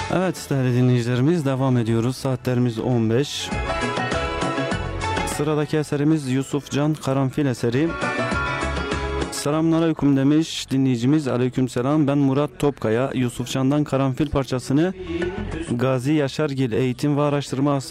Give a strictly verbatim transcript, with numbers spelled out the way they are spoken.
Evet değerli dinleyicilerimiz, devam ediyoruz. Saatlerimiz on beş. Sıradaki eserimiz Yusuf Can Karanfil eseri. Selamünaleyküm demiş dinleyicimiz. Aleykümselam. Ben Murat Topkaya. Yusuf Can'dan Karanfil parçasını Gazi Yaşargil Eğitim ve Araştırma